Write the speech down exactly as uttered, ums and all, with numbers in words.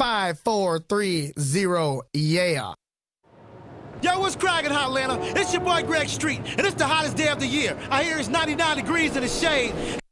five, four, three, zero, yeah. Yo, what's cracking, Hotlanta? It's your boy Greg Street, and it's the hottest day of the year. I hear it's ninety-nine degrees in the shade.